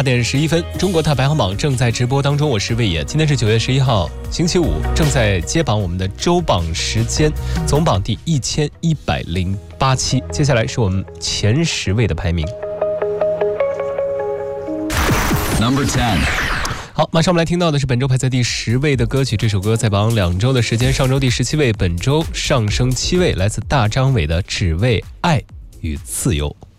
8点11分，中国排行榜正在直播当中，我是魏野。今天是9月11号，星期五，正在揭榜我们的周榜时间，总榜第1108期。接下来是我们前10位的排名。 Number 10。 好，马上我们来听到的是本周排在第10位的歌曲，这首歌在榜2周的时间，上周第17位，本周上升7位，来自大张伟的《只为爱与自由》。